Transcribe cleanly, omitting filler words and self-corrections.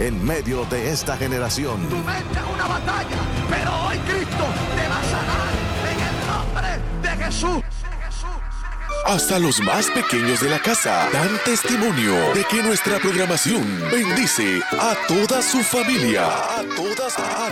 en medio de esta generación. Tu mente es una batalla, pero hoy Cristo te va a sanar en el nombre de Jesús. Hasta los más pequeños de la casa dan testimonio de que nuestra programación bendice a toda su familia.